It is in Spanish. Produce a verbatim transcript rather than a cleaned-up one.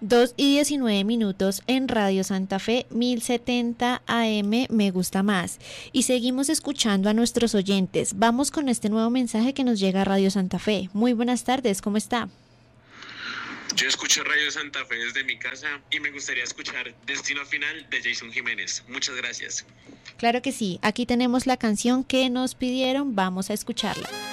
dos y diecinueve minutos en Radio Santa Fe, mil setenta A M, me gusta más. Y seguimos escuchando a nuestros oyentes. Vamos con este nuevo mensaje que nos llega a Radio Santa Fe. Muy buenas tardes, ¿cómo está? Yo escucho Radio Santa Fe desde mi casa y me gustaría escuchar Destino Final de Jason Jiménez. Muchas gracias. Claro que sí, aquí tenemos la canción que nos pidieron, vamos a escucharla.